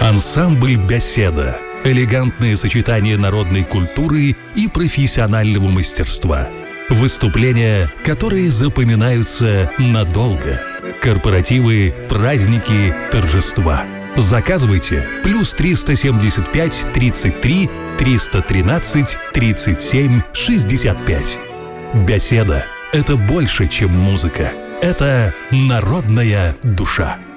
Ансамбль «Беседа» – элегантное сочетание народной культуры и профессионального мастерства. Выступления, которые запоминаются надолго. Корпоративы, праздники, торжества. Заказывайте +375 33 313 37 65. «Беседа» – это больше, чем музыка. Это народная душа.